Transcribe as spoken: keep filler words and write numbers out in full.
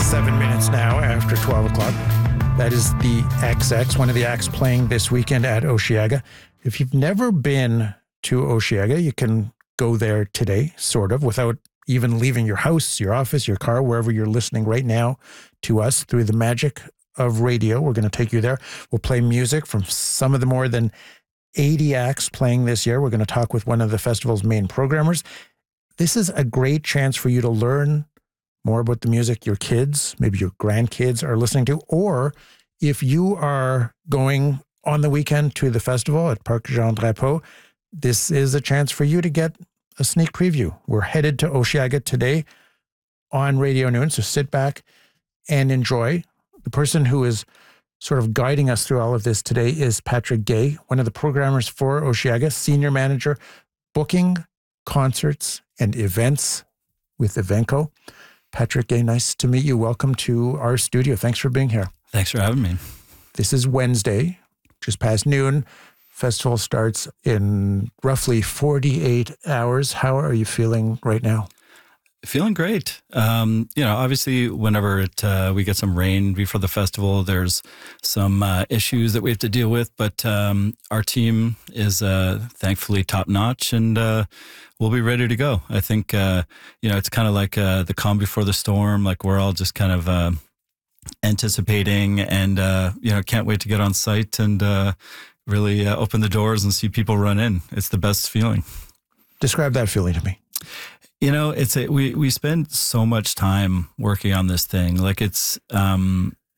Seven minutes now after twelve o'clock. That is the X X, one of the acts playing this weekend at Osheaga. If you've never been to Osheaga, you can go there today, sort of, without even leaving your house, your office, your car, wherever you're listening right now to us through the magic of radio. We're going to take you there. We'll play music from some of the more than eighty acts playing this year. We're going to talk with one of the festival's main programmers. This is a great chance for you to learn more about the music your kids, maybe your grandkids are listening to, or if you are going on the weekend to the festival at Parc Jean Drapeau, this is a chance for you to get a sneak preview. We're headed to Osheaga today on Radio Noon, so sit back and enjoy. The person who is sort of guiding us through all of this today is Patrick Gay, one of the programmers for Osheaga, senior manager, booking concerts and events with Evenco. Patrick Gay, nice to meet you. Welcome to our studio. Thanks for being here. Thanks for having me. This is Wednesday, just past noon. Festival starts in roughly forty-eight hours. How are you feeling right now? Feeling great. Um, you know, obviously, whenever it, uh, we get some rain before the festival, there's some uh, issues that we have to deal with. But um, our team is uh, thankfully top notch, and uh, we'll be ready to go. I think uh, you know it's kind of like uh, the calm before the storm. Like we're all just kind of uh, anticipating, and uh, you know, can't wait to get on site and uh, really uh, open the doors and see people run in. It's the best feeling. Describe that feeling to me. You know, it's a, we we spend so much time working on this thing. Like it's, um,